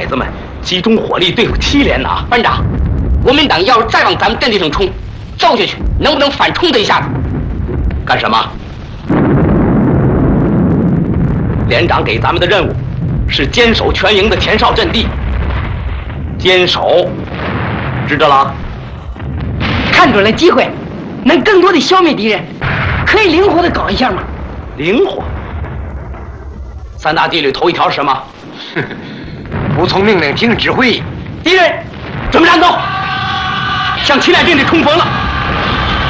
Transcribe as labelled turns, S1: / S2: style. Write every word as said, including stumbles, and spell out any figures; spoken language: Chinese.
S1: 孩子们集中火力对付七连呐！
S2: 班长，国民党要是再往咱们阵地上冲，照下去能不能反冲这一下子？
S1: 干什么？连长给咱们的任务是坚守全营的前哨阵地，坚守，知道了？
S3: 看准了机会，能更多的消灭敌人，可以灵活的搞一下吗？
S1: 灵活。三大纪律头一条是什么？
S4: 服从命令，听指挥。
S1: 敌人，准备战斗，向七连阵地冲锋了。